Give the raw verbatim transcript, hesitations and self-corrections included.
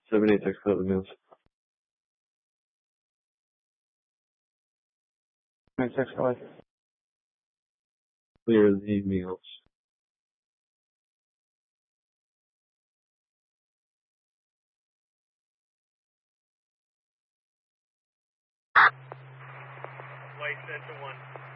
seven eight six, clear the meals. nine six five. Clear the meals. Light Central one.